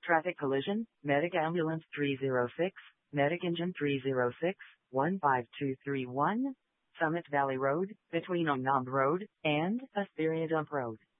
Traffic collision, Medic Ambulance 306, Medic Engine 306, 15231, Summit Valley Road, between Onamb Road and Aspiria Dump Road.